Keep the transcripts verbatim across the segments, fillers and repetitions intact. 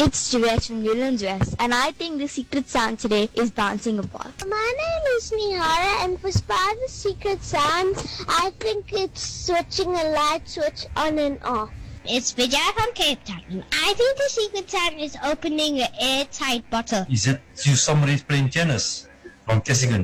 It's Juresh from Newlands West, and I think the secret sound today is bouncing a ball. My name is Nihara, and for Spy the Secret Sounds, I think it's switching a light switch on and off. It's Vijay from Cape Town. I think the secret sound is opening an airtight bottle. Is it you somebody's playing tennis from Kessigan?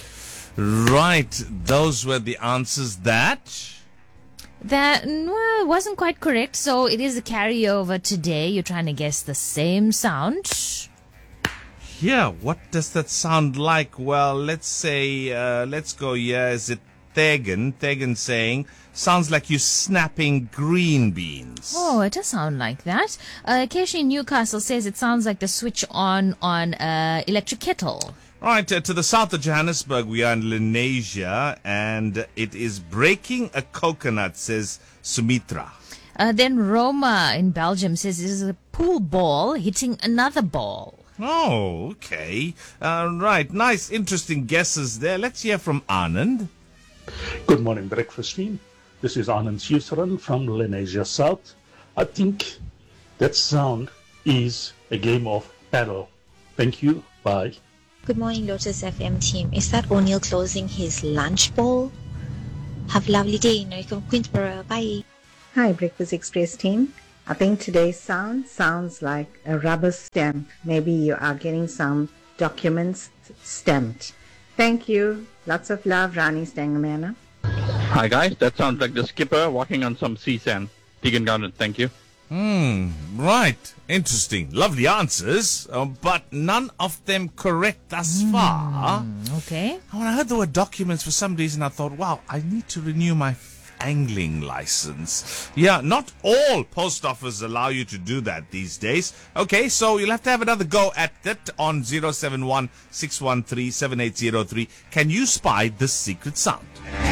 Right, those were the answers that... That, well, wasn't quite correct, so it is a carryover today. You're trying to guess the same sound. Yeah, what does that sound like? Well, let's say, uh, let's go here. Is it Tegan? Tegan saying, sounds like you snapping green beans. Oh, it does sound like that. Uh, Keshi in Newcastle says it sounds like the switch on on uh, electric kettle. Right, uh, to the south of Johannesburg, we are in Lenasia, and it is breaking a coconut, says Sumitra. Uh, then Roma in Belgium says it is a pool ball hitting another ball. Oh, okay. Uh, right, nice, interesting guesses there. Let's hear from Anand. Good morning, breakfast team. This is Anand Susran from Lenasia South. I think that sound is a game of paddle. Thank you. Bye. Good morning, Lotus F M team. Is that O'Neill closing his lunch bowl? Have a lovely day. Noe from Queensborough. Bye. Hi, Breakfast Express team. I think today's sound sounds like a rubber stamp. Maybe you are getting some documents stamped. Thank you. Lots of love, Rani Stangamana. Hi guys, that sounds like the skipper walking on some sea sand. Tegan Garden, thank you. Hmm, right. Interesting. Lovely answers, uh, but none of them correct thus far. Mm, okay. When I heard the word documents, for some reason I thought, wow, I need to renew my angling license. Yeah, not all post offices allow you to do that these days. Okay, so you'll have to have another go at that on zero seven one, six one three, seven eight zero three. Can you spy the secret sound?